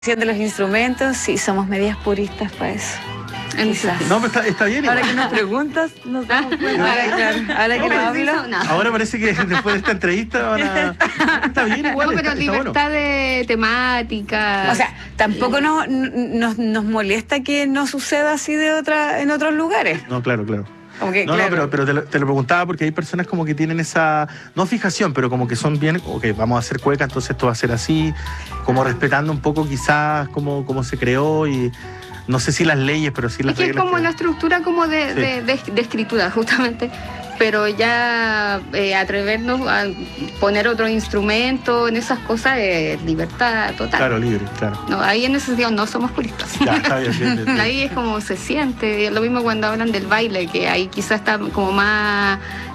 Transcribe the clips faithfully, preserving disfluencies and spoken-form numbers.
de los instrumentos, sí, somos medias puristas para eso. Quizás. No, pero está, está bien. Ahora que nos preguntas, nos damos cuenta. Ahora, claro, ahora que nos hablo. No. Ahora parece que después de esta entrevista van a... Está bien igual. No, pero está, libertad está bueno. de temática. O sea, tampoco nos, nos, nos molesta que no suceda así de otra en otros lugares. No, claro, claro. Como que, No, claro. no, pero, pero te, lo, te lo preguntaba porque hay personas como que tienen esa, no fijación, pero como que son bien, ok, vamos a hacer cueca, entonces esto va a ser así, como respetando un poco quizás cómo, cómo se creó y no sé si las leyes, pero sí las es que es reglas. como que- la estructura como de, Sí. de, de, de escritura, justamente. Pero ya eh, atrevernos a poner otro instrumento en esas cosas es libertad total. Claro, libre, claro. No, ahí en ese sentido no somos puristas. Ya, está bien, bien, bien, bien. Ahí es como se siente. Es lo mismo cuando hablan del baile, que ahí quizás está como más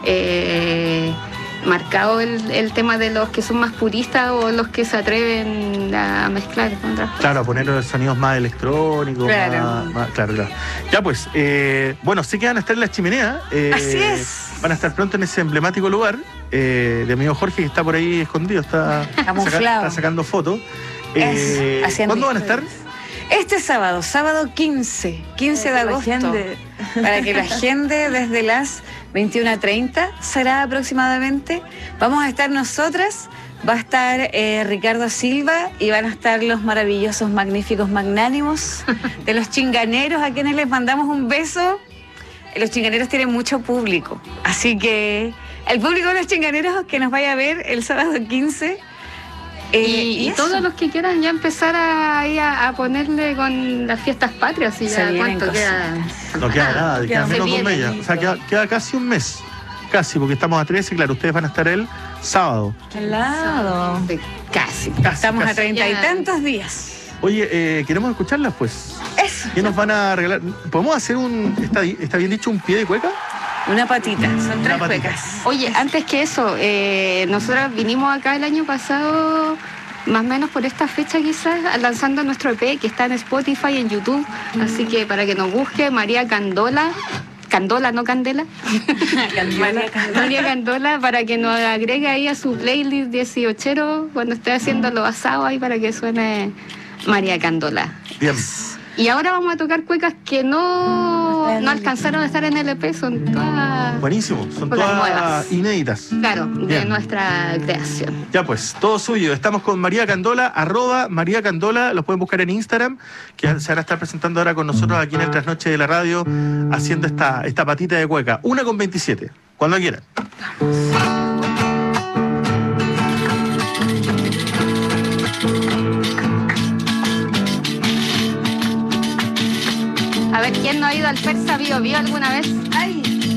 eh, marcado el, el tema de los que son más puristas o los que se atreven a mezclar con otras cosas. Claro, a poner los sonidos más electrónicos. Claro. Más, más- claro, claro. Ya pues, eh, bueno, sé que van a estar en la chimenea. eh, Así es. Van a estar pronto en ese emblemático lugar eh, de amigo Jorge, que está por ahí escondido, está, Camuflado. saca- está sacando fotos. Eh, Es, haciendo ¿Cuándo van a estar? Este sábado, sábado quince, quince de agosto, para que la agende desde las veintiuna treinta será aproximadamente. Vamos a estar nosotras, va a estar eh, Ricardo Silva y van a estar los maravillosos, magníficos, magnánimos de los chinganeros, a quienes les mandamos un beso. Los chinganeros tienen mucho público, así que el público de los chinganeros que nos vaya a ver el sábado quince. eh, Y, y eso. todos los que quieran ya empezar a, ahí a, a ponerle con las fiestas patrias, y Se ya vienen cuánto queda. No queda nada, queda Se menos de un mes viene. ya. O sea, queda, queda casi un mes. Casi, porque estamos a trece, claro, ustedes van a estar el sábado. Al lado. De casi. Casi, Estamos a casi. treinta y Ya. tantos días. Oye, eh, queremos escucharlas, pues. Eso. ¿Qué nos van a regalar? ¿Podemos hacer un, está, está bien dicho, un pie de cueca? Una patita, son tres patita. cuecas. Oye, antes que eso, eh, nosotros vinimos acá el año pasado, más o menos por esta fecha quizás, lanzando nuestro E P que está en Spotify y en YouTube. Así que para que nos busque, María Candola. Candola, no Candela. María Candola. María Candola, para que nos agregue ahí a su playlist dieciochero cuando esté haciendo los asados ahí para que suene María Candola. Bien. Y ahora vamos a tocar cuecas que no, no alcanzaron a estar en el E P, son todas, Buenísimo. Son Cuecas todas nuevas. inéditas. claro, de Bien. nuestra creación. Ya pues, todo suyo. Estamos con María Candola, arroba María Candola, los pueden buscar en Instagram, que se van a estar presentando ahora con nosotros aquí en el Trasnoche de la Radio, haciendo esta, esta patita de cueca. Una con veintisiete, cuando quieran. A ver, ¿quién no ha ido al Persa Bio Bio alguna vez? Ay,